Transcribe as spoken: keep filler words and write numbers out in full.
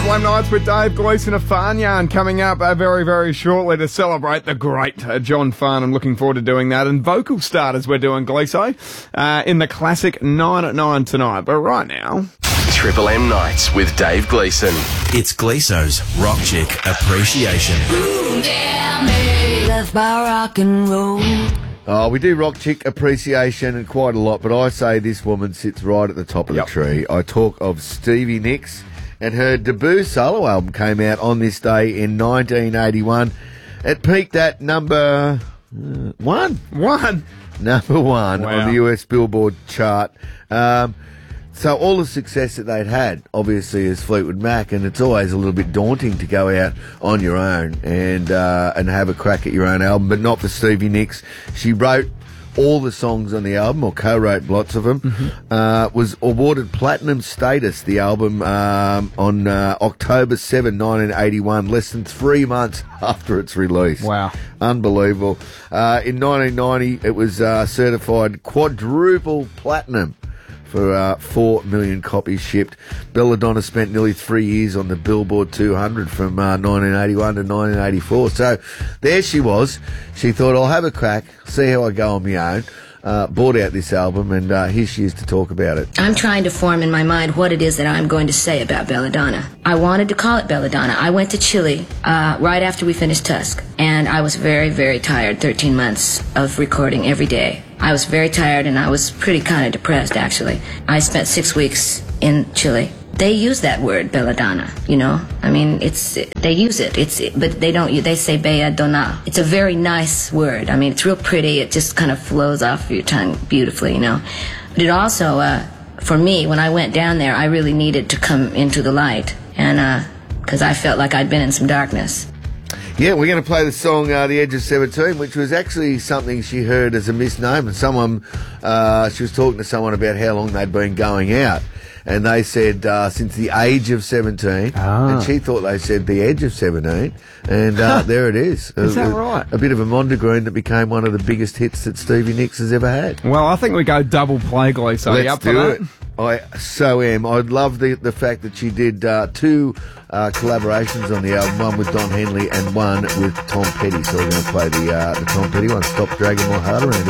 Triple M Nights with Dave Gleeson of Farn Yarn coming up uh, very, very shortly to celebrate the great uh, John Farnham. Looking forward to doing that. And vocal starters we're doing, Gleeso, uh, in the classic nine at nine tonight. But right now... Triple M Nights with Dave Gleeson. It's Gleeso's Rock Chick Appreciation. Ooh, yeah, me. Left by rock and roll. Oh, we do Rock Chick Appreciation and quite a lot, but I say this woman sits right at the top of Yep. the tree. I talk of Stevie Nicks, and her debut solo album came out on this day in nineteen eighty-one. It peaked at number uh, one. One. Number one Wow. on the U S Billboard chart. Um, so all the success that they'd had, obviously, is Fleetwood Mac, and it's always a little bit daunting to go out on your own and uh, and have a crack at your own album, but not for Stevie Nicks. She wrote all the songs on the album, or co-wrote lots of them. Mm-hmm. Uh, was awarded platinum status, the album, um, on uh, October seventh, nineteen eighty-one, less than three months after its release. Wow. Unbelievable. Uh, in nineteen ninety, it was uh, certified quadruple platinum for uh, four million copies shipped. Belladonna spent nearly three years on the Billboard two hundred from uh, nineteen eighty-one to nineteen eighty-four. So there she was. She thought, I'll have a crack, see how I go on my own. Uh, bought out this album, and uh, here she is to talk about it. I'm trying to form in my mind what it is that I'm going to say about Belladonna. I wanted to call it Belladonna. I went to Chile uh, right after we finished Tusk, and I was very, very tired, thirteen months of recording every day. I was very tired, and I was pretty kind of depressed, actually. I spent six weeks in Chile. They use that word, belladonna, you know? I mean, it's, they use it, it's, but they don't, they say belladonna. It's a very nice word. I mean, it's real pretty. It just kind of flows off your tongue beautifully, you know? But it also, uh, for me, when I went down there, I really needed to come into the light. And, uh, because I felt like I'd been in some darkness. Yeah, we're going to play the song uh, The Edge of seventeen, which was actually something she heard as a misnomer. Someone, uh, she was talking to someone about how long they'd been going out. And they said, uh, since the age of seventeen. Ah. And she thought they said the edge of seventeen. And uh, there it is. Is a, that right? A bit of a Mondegreen that became one of the biggest hits that Stevie Nicks has ever had. Well, I think we go double play, Gleeso. Are you Let's up for do that? it. I so am. I love the the fact that she did uh, two uh, collaborations on the album, one with Don Henley and one with Tom Petty. So we're going to play the uh, the Tom Petty one, Stop Dragging My Heart Around.